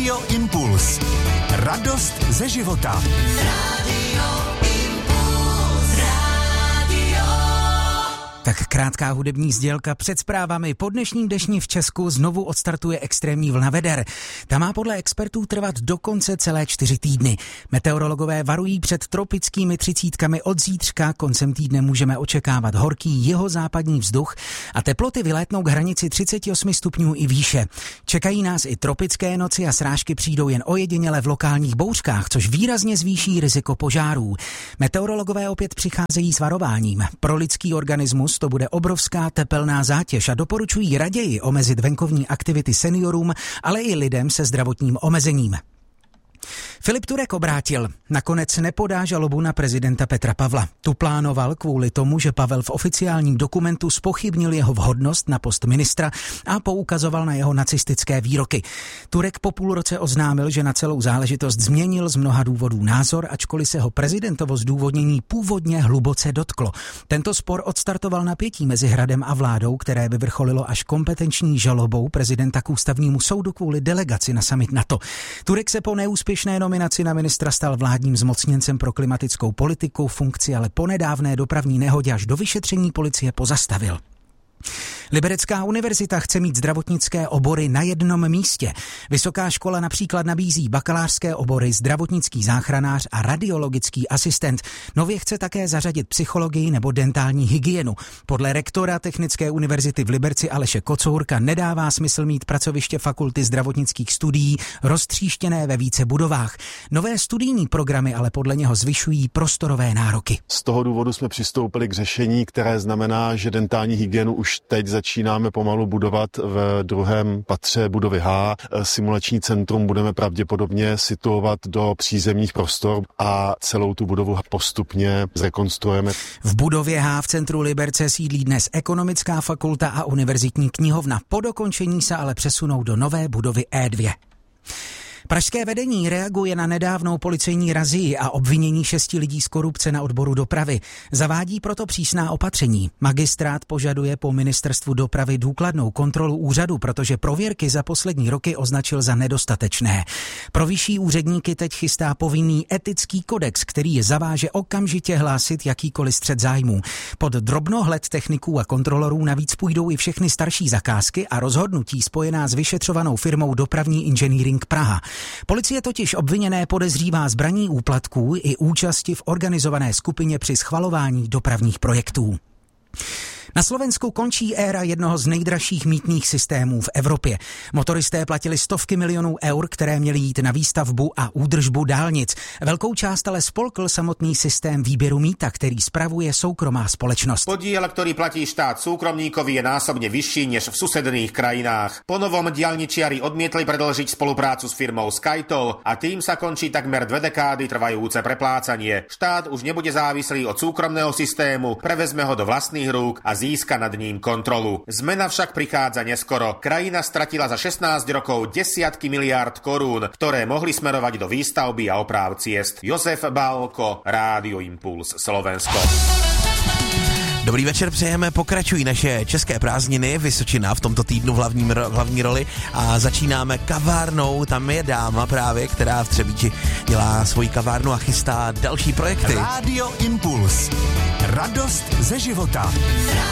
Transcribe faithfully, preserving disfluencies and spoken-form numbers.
Rádio Impuls. Radost ze života. Rádio Impuls. Rádio. Tak krátká hudební sdělka před zprávami. Po dnešním dešni v Česku znovu odstartuje extrémní vlna veder. Ta má podle expertů trvat dokonce celé čtyři týdny. Meteorologové varují před tropickými třicítkami od zítřka. Koncem týdne můžeme očekávat horký jihozápadní vzduch a teploty vylétnou k hranici třicet osm stupňů i výše. Čekají nás i tropické noci a srážky přijdou jen ojediněle v lokálních bouřkách, což výrazně zvýší riziko požárů. Meteorologové opět přicházejí s varováním. Pro lidský organismus to bude obrovská tepelná zátěž a doporučují raději omezit venkovní aktivity seniorům, ale i lidem se zdravotním omezením. Filip Turek obrátil. Nakonec nepodá žalobu na prezidenta Petra Pavla. Tu plánoval kvůli tomu, že Pavel v oficiálním dokumentu zpochybnil jeho vhodnost na post ministra a poukazoval na jeho nacistické výroky. Turek po půl roce oznámil, že na celou záležitost změnil z mnoha důvodů názor, ačkoliv se ho prezidentovo zdůvodnění původně hluboce dotklo. Tento spor odstartoval napětí mezi Hradem a vládou, které vyvrcholilo až kompetenční žalobou prezidenta k ústavnímu soudu kvůli delegaci na summit NATO. Turek se po neúspěšné nominaci na ministra stal vládním zmocněncem pro klimatickou politiku, funkci ale po nedávné dopravní nehodě až do vyšetření policie pozastavil. Liberecká univerzita chce mít zdravotnické obory na jednom místě. Vysoká škola například nabízí bakalářské obory zdravotnický záchranář a radiologický asistent. Nově chce také zařadit psychologii nebo dentální hygienu. Podle rektora Technické univerzity v Liberci Aleše Kocourka nedává smysl mít pracoviště fakulty zdravotnických studií roztříštěné ve více budovách. Nové studijní programy ale podle něho zvyšují prostorové nároky. Z toho důvodu jsme přistoupili k řešení, které znamená, že dentální hygienu už teď začínáme pomalu budovat v druhém patře budovy H. Simulační centrum budeme pravděpodobně situovat do přízemních prostor a celou tu budovu postupně zrekonstruujeme. V budově H v centru Liberce sídlí dnes ekonomická fakulta a univerzitní knihovna. Po dokončení se ale přesunou do nové budovy E dva. Pražské vedení reaguje na nedávnou policejní razii a obvinění šesti lidí z korupce na odboru dopravy. Zavádí proto přísná opatření. Magistrát požaduje po ministerstvu dopravy důkladnou kontrolu úřadu, protože prověrky za poslední roky označil za nedostatečné. Pro vyšší úředníky teď chystá povinný etický kodex, který je zaváže okamžitě hlásit jakýkoliv střet zájmů. Pod drobnohled techniků a kontrolorů navíc půjdou i všechny starší zakázky a rozhodnutí spojená s vyšetřovanou firmou Dopravní inženýring Praha. Policie totiž obviněné podezřívá z braní úplatků i účasti v organizované skupině při schvalování dopravních projektů. Na Slovensku končí éra jednoho z nejdražších mýtných systémů v Evropě. Motoristé platili stovky milionů eur, které měly jít na výstavbu a údržbu dálnic. Velkou část ale spolkl samotný systém výběru mýta, který spravuje soukromá společnost. Podiel, ktorý platí štát súkromníkovi, je násobne vyšší než v susedných krajinách. Po novom diaľničiari odmietli predĺžiť spoluprácu s firmou SkyToll a tým sa končí takmer dve dekády trvajúce preplácanie. Štát už nebude závislý od súkromného systému, prevezme ho do vlastných rúk a získa nad ním kontrolu. Zmena však prichádza neskoro. Krajina stratila za šestnásť rokov desiatky miliárd korún, ktoré mohli smerovať do výstavby a opráv ciest. Josef Bálko, Rádio Impuls, Slovensko. Dobrý večer, přejeme, pokračují naše české prázdniny, Vysočina v tomto týdnu v hlavní, v hlavní roli a začínáme kavárnou, tam je dáma právě, která v Třebíči dělá svoji kavárnu a chystá další projekty. Rádio Impuls. Radost ze života.